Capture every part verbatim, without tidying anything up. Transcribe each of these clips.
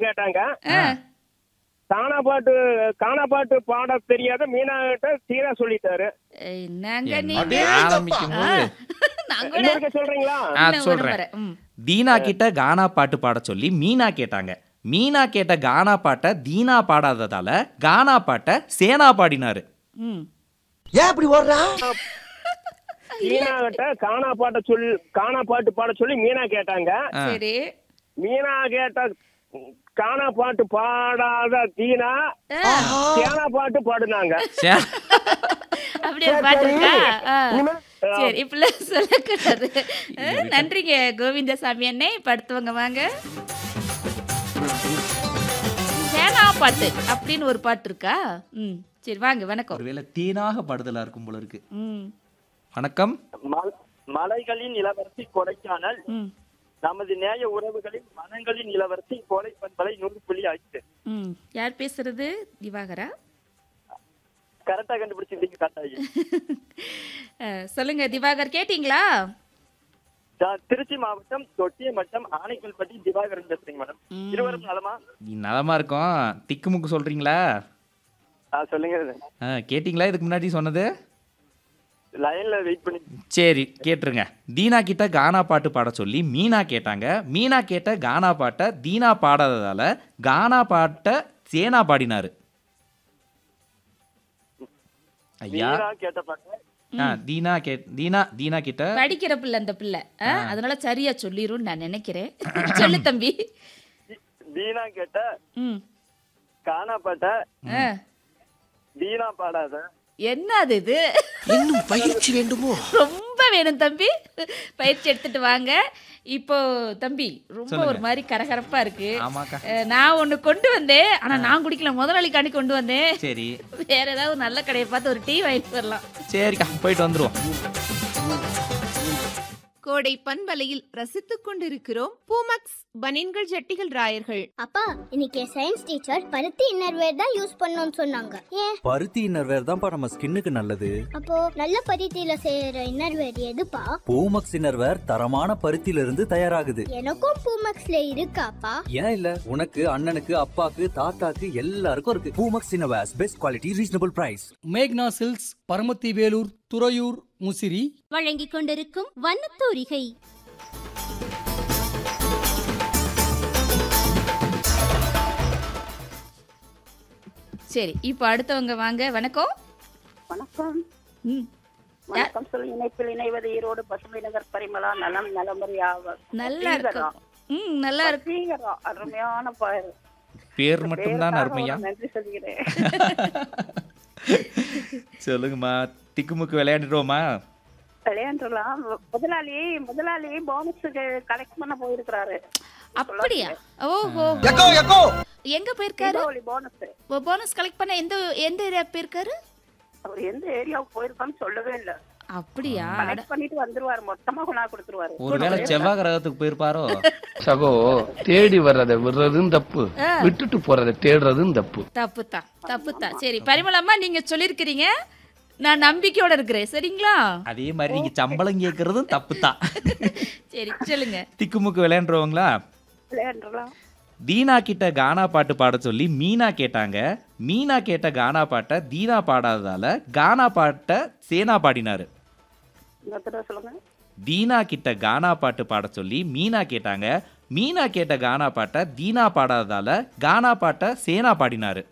கேட்டாங்க. ஆ. கானா பாட்டு கானா பாட்டு பாட தெரியாத மீனா கிட்ட சீரா சொல்லிட்டாரு. என்னங்க என்ன நீங்க ஆரம்பிக்கும் ஆ, போது நான் கூட இன்னொருக்க சொல்றீங்களா? ஆ இன்னும் சொல்றேன். வரேன். ம். தீனா கிட்ட கானா பாட்டு பாட சொல்லி மீனா கேட்டாங்க. மீனா கேட்ட கானா பாட்டை தீனா பாடாததால கானா பாட்டை சேனா பாடினாரு. ம். ஏன் இப்படி ஓடுறா? மீனா கிட்ட கானா பாட்ட சொல் கானா பாட்டு பாட சொல்லி மீனா கேட்டாங்க. ஆ. சரி. மீனா கேட்ட கானா பாட்டு பாடாத தீனா ஆ, சேனா பாட்டு பாடுனாங்க. சே- அப்படியே பாட்டு இருக்கா? ஆ. இனிமேல், ஆ, சரி இப்பெல்லாம் சொல்லக்கூடாது. ஆ, நன்றிங்க கோவிந்தசாமி அண்ணே. இப்ப அடுத்தவங்க வாங்க. சேனா பாட்டு அப்படின்னு ஒரு பாட்டு இருக்கா? ம் சரி வாங்க. வணக்கம். ஒருவேளை தேனாக பாடுதலா இருக்கும் போல இருக்கு. ம் வணக்கம். மல்- மலைகளின் இளவரசி கொடைக்கானல், ம் நமது நேய உறவுகளின் மனங்களின் இளவரசி கோடை பண்பலை நூறு புள்ளி ஐந்து. ம் யார் பேசுறது? திவாகரா? கரெக்டா கண்டுபிடிச்சிருக்கீங்க கட்டாயி. ஆ, சொல்லுங்க திவாகர், கேட்டிங்களா? நான் திருச்சி மாவட்டம் தொட்டியமட்டம் ஆனைக்கல்பட்டி திவாகரன் பேசுறீங்க மேடம். ம். இருவரும் நலமா? நீ நலமா இருக்கோம். திக்குமுக்கு சொல்றீங்களா? ஆ, சொல்லுங்க. ஆ, கேட்டிங்களா இதுக்கு முன்னாடி சொன்னது? லைன்ல வெயிட் பண்ணி. சரி கேட்டுருங்க. தீனா கிட்ட கானா பாட்டு பாட சொல்லி மீனா கேட்டாங்க. மீனா கேட்ட கானா பாட்டை தீனா பாடாததால கானா பாட்டை சேனா பாடினாரு. ஐயா மீனா கேட்ட பாட்டு ஆ, தீனா கே தீனா தீனா கிட்ட படிக்கிற பிள்ளை அந்த பிள்ளை. ஆ, அதனால சரியா சொல்லிரும் நான் நினைக்கிறேன். சொல்லு தம்பி. வீணா கேட்ட ம் கானா பாட்ட ஆ, வீணா பாடாத. என்னது இது? இன்னும் பயிற்சி வேண்டுமோ? ரொம்ப வேணும் தம்பி. பயிற்சி எடுத்துட்டு வாங்க. இப்போ தம்பி ரொம்ப சொல்லுங்க. ஒரு மாதிரி கரகரப்பா இருக்கு. ஆமாக்கா. அஹ், நான் ஒண்ணு கொண்டு வந்தேன். ஆனா நான் குடிக்கல, முதலாளிக்காண்டி கொண்டு வந்தேன். சரி வேற ஏதாவது ஒரு நல்ல கடையை பார்த்து ஒரு டீ வாங்கிட்டு வரலாம். சரிக்கா போயிட்டு வந்துருவோம். கோடை பண்பலையில் ரசித்துக் கொண்டிருக்கிறோம் பூமக்ஸ் பனின்கள் ஜட்டிகள் ராயர்கள். அப்பா இன்னைக்கு சயின்ஸ் டீச்சர் பருத்தி இன்னர்வேர் தான் யூஸ் பண்ணணும்னு சொன்னாங்க. ஏன்? பருத்தி இன்னர்வேர் தான்ப்பா நம்ம ஸ்கின்னுக்கு நல்லது. அப்போ நல்ல பருத்தியில செய்யற இன்னர்வேர் எதுப்பா? பூமக்ஸ் இன்னர்வேர் தரமான பருத்தியில இருந்து தயாராகுது. எனக்கும் பூமக்ஸ்ல இருக்காப்பா. ஏன் இல்ல, உனக்கு அண்ணனுக்கு அப்பாக்கு தாத்தாக்கு எல்லாருக்கும் இருக்கு. Poomex innerwears best quality reasonable price. மேக்னா சில்க்ஸ் பரமத்தி வேலூர் துறையூர் முசிறி வழங்கிக் கொண்டிருக்கும் வண்ணத்தூரிகை. சரி இப்போ அடுத்தவங்க வாங்க. வணக்கம். வணக்கம். ம் வணக்கம் சொல்லி இணைப்பில் இணைவது ஈரோடு பசுமை நகர் பரிமளா. நலம் நலமுறையாக நல்லா இருக்கும். ம் நல்லா இருக்கு. சீக்கிரம் அருமையான பாரு. பேர் மட்டும்தான் அருமையா? நன்றி சொல்கிறேன். சொல்லுங்கம்மா. திக்குமுக்கு விளையாண்டுருவோமா? விளையாண்டுலாம். முதலாளி முதலாளி போனஸ் கலெக்ட் பண்ண போயிருக்கிறாரு. அப்படியா? ஓஹோ. Echo echo. எங்க போயிருக்காரு? தீபாவளி போனஸ். போனஸ் கலெக்ட் பண்ண எந்த எந்த ஏரியா போயிருக்காரு? அவர் எந்த ஏரியாவுக்கு போயிருக்கான்னு சொல்லவே இல்ல. அப்படியா? கலெக்ட் பண்ணிட்டு வந்துருவாரு. மொத்தமா கொண்டா கொடுத்துருவாரு. ஒருவேளை செவ்வாய் கிரகத்துக்கு போயிருப்பாரோ? சகோ, தேடி வர்றதை விடுறதும் தப்பு, விட்டுட்டு போறதை தேடுறதும் தப்பு. தப்பு தான் தப்பு தான். சரி பரிமளம்மா, நீங்க சொல்லிருக்கிறீங்க, நான் நம்பிக்கையோட இருக்கிறேன். சரிங்களா? அதே மாதிரி நீங்க சம்பளம் கேட்கறதும் தப்பு தான். சரி சொல்லுங்க. திக்குமுக்கு விளையாண்டுருவாங்களா? விளையாண்டுலாம். தீனா கிட்ட கானா பாட்டு பாட சொல்லி மீனா கேட்டாங்க. மீனா கேட்ட கானா பாட்டை தீனா பாடாததால கானா பாட்டை சேனா பாடினாரு. இன்னொருத்தர சொல்லுங்க. தீனா கிட்ட கானா பாட்டு பாட சொல்லி மீனா கேட்டாங்க. மீனா கேட்ட கானா பாட்டை தீனா பாடாததால கானா பாட்டை சேனா பாடினாரு.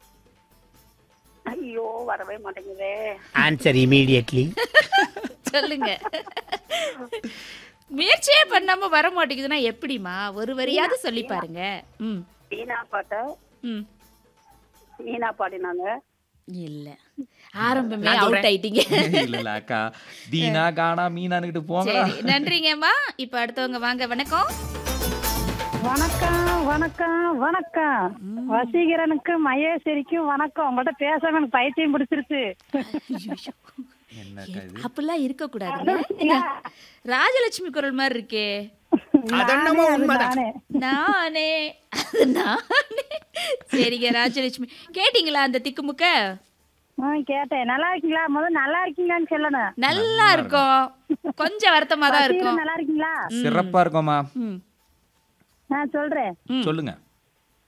ஐயோ வரவே மாட்டேங்குதே. Answer immediately. சொல்லுங்க. முயற்சியே பண்ணாம வர மாட்டேங்குதுன்னா எப்படிமா? ஒரு வரியாவது சொல்லி பாருங்க. ம் வீணா பாட்ட ம் வீணா பாடினாங்க. இல்ல, ஆரம்பமே அவுட் ஆயிட்டீங்க. இல்ல இல்ல அக்கா, தீனா கானா மீனானுக்கிட்டு போங்க. சரி நன்றிங்கம்மா. இப்ப அடுத்தவங்க வாங்க. வணக்கம். வணக்கம் வணக்கம் வணக்கம். வசீகரனுக்கு மகேஸ்வரிக்கும் வணக்கம். உங்கள்ட்ட பேச எனக்கு பைத்தியம் பிடிச்சிருச்சு. என்னக்கா இது? அப்படிலாம் இருக்க கூடாது. ராஜலட்சுமி குரல் மாதிரி இருக்கே. அதென்னமோ உண்மைதான். நானே அது நானே. சரிங்க ராஜலட்சுமி, கேட்டீங்களா அந்த திக்குமுக்க? கேட்டேன். நல்லா இருக்கீங்களா? முதல்ல நல்லா இருக்கீங்களான்னு சொல்லணும். நல்லா இருக்கும். கொஞ்சம் வருத்தமா தான் இருக்கும். நல்லா இருக்கீங்களா? சிறப்பா இருக்கோமா? ம் நான் சொல்றேன். சொல்லுங்க.